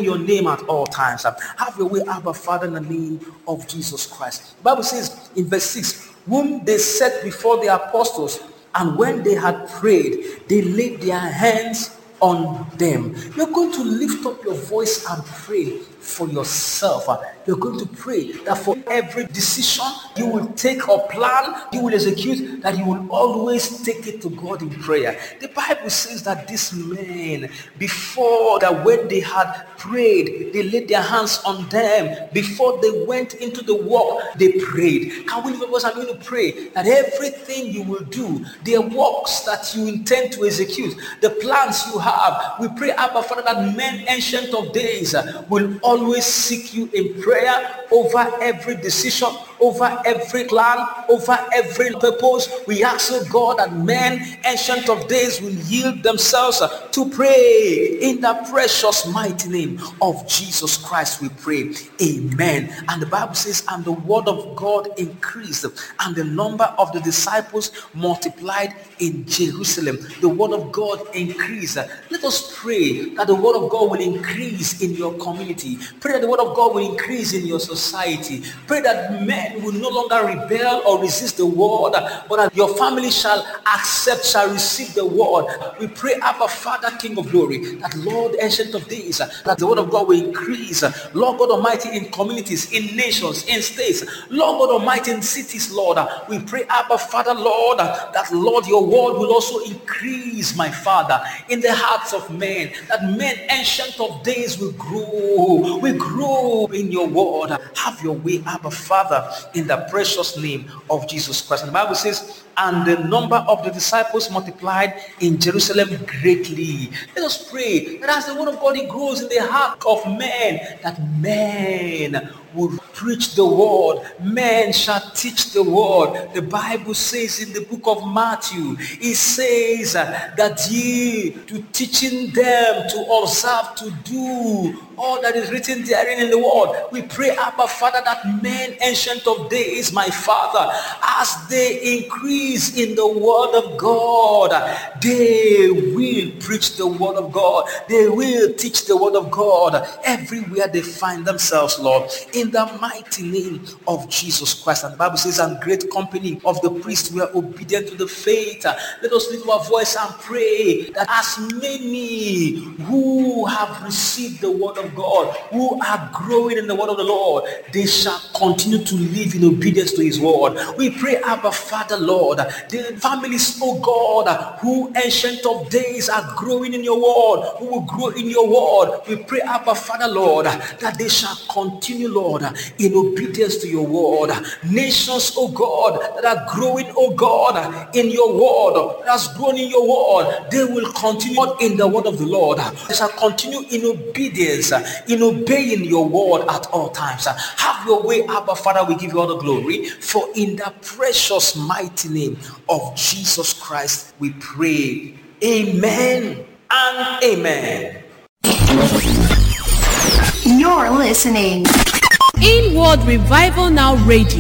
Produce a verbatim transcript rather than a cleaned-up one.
your name at all times. Have your way, Abba Father, in the name of Jesus Christ. The Bible says in verse six, whom they set before the apostles, and when they had prayed, they laid their hands on them. You're going to lift up your voice and pray for yourself. You're going to pray that for every decision you will take or plan, you will execute, that you will always take it to God in prayer. The Bible says that these men, before that when they had prayed, they laid their hands on them. Before they went into the work, they prayed. Can we lift up us? I'm going to pray that everything you will do, the works that you intend to execute, the plans you have, we pray, Abba Father, that men ancient of days will always seek you in prayer over every decision, over every plan, over every purpose. We ask, oh God, that men ancient of days will yield themselves to pray in the precious mighty name of Jesus Christ. We pray, amen. And the Bible says, and the word of God increased, and the number of the disciples multiplied in Jerusalem. The word of God increased. Let us pray that the word of God will increase in your community. Pray that the word of God will increase in your society. Pray that men will no longer rebel or resist the word, but that your family shall accept, shall receive the word. We pray, Abba Father, King of glory, that Lord, ancient of days, that the word of God will increase. Lord God Almighty, in communities, in nations, in states, Lord God Almighty, in cities, Lord, we pray, Abba Father, Lord, that Lord, your word will also increase, my Father, in the hearts of men, that men ancient of days will grow, will grow in your word. Have your way, Abba Father, in the precious name of Jesus Christ. And the Bible says, and the number of the disciples multiplied in Jerusalem greatly. Let us pray that as the word of God grows in the heart of men, that men will preach the word, men shall teach the word. The Bible says in the book of Matthew, it says that ye to teaching them to observe, to do all that is written therein in the word. We pray, Abba Father, that men ancient of days, my Father, as they increase in the word of God, they will preach the word of God. They will teach the word of God everywhere they find themselves, Lord, in the mighty name of Jesus Christ. And the Bible says, and great company of the priests were obedient to the faith. Let us lift our voice and pray that as many who have received the word of God, who are growing in the word of the Lord, they shall continue to live in obedience to his word. We pray, Abba Father, Lord, the families, oh God, who ancient of days are growing in your word, who will grow in your word. We pray, Abba Father, Lord, that they shall continue, Lord, in obedience to your word. Nations, oh God, that are growing, oh God, in your word, that has grown in your word, they will continue in the word of the Lord. They shall continue in obedience, in obeying your word at all times. Have your way, Abba Father. We give you all the glory, for in the precious mighty name of Jesus Christ we pray. Amen and amen. You're listening Inward Revival Now Radio.